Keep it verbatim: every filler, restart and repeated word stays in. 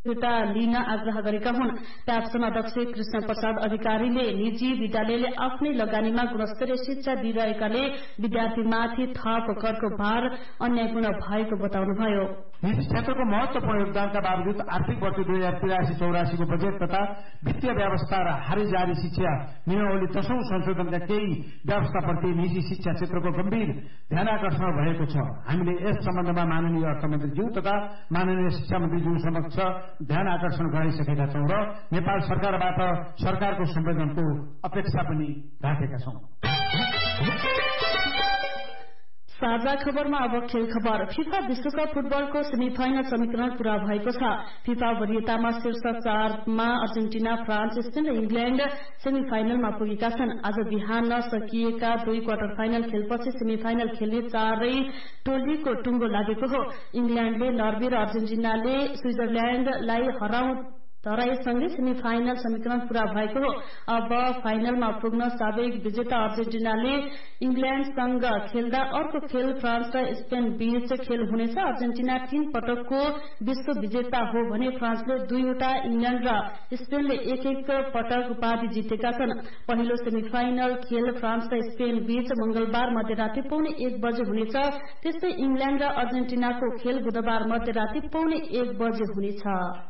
लिन आग्रह गरेका हुन्। प्याप्सन अध्यक्ष कृष्ण प्रसाद अधिकारीले निजी विद्यालयले आफ्नै लगानीमा गुणस्तरीय शिक्षा दिइरहेकाले विद्यार्थीमाथि थप करको भार अन्यायपूर्ण भएको बताउनुभयो। निजी क्षेत्रको महत्वपूर्ण योगदानका बावजुद आर्थिक वर्ष दुई हजार तिरासी चौरासीको बजेट तथा वित्तीय व्यवस्था र हालै जारी शिक्षा नियमावली दशौं संशोधनका केही व्यवस्थाप्रति निजी शिक्षा क्षेत्रको गम्भीर ध्यानाकर्षण भएको छ। हामीले यस सम्बन्धमा माननीय अर्थमन्त्रीज्यू तथा माननीय शिक्षा मन्त्रीज्यू समक्ष ध्यान आकर्षण गराइसकेका छौं र नेपाल सरकारबाट सरकारको संवेदनको अपेक्षा पनि राखेका छौं। साझा खबरमा अब खेल खबर। फिफा विश्वकप फुटबलको सेमी फाइनल समीकरण पूरा भएको छ। फिफा वरियतामा शीर्ष चारमा अर्जेन्टिना, फ्रान्स, स्पेन र इङ्ल्याण्ड सेमी फाइनलमा पुगेका छन्। आज बिहान सकिएका दुई क्वार्टर फाइनल खेलपछि सेमी फाइनल खेल्ने चारै टोलीको टुङ्गो लागेको हो। इङ्ल्याण्डले नर्वे र अर्जेन्टिनाले स्विजरल्याण्डलाई हराउ तराईसँगै सेमी फाइनल समीकरण पूरा भएको हो। अब फाइनलमा पुग्न सावेक विजेता अर्जेन्टिनाले इङ्ल्याण्डसँग खेल्दा अर्को खेल फ्रान्स र स्पेन बीच खेल हुनेछ। अर्जेन्टिना तीन पटकको विश्व विजेता हो भने फ्रान्सले दुईवटा, इङ्ल्याण्ड र स्पेनले एक एक पटक उपाधि जितेका छन्। पहिलो सेमी फाइनल खेल फ्रान्स र स्पेन बीच मंगलबार मध्यराति पौने एक बजे हुनेछ। त्यस्तै इङ्ल्याण्ड र अर्जेन्टिनाको खेल बुधबार मध्यराति पौने एक बजे हुनेछ।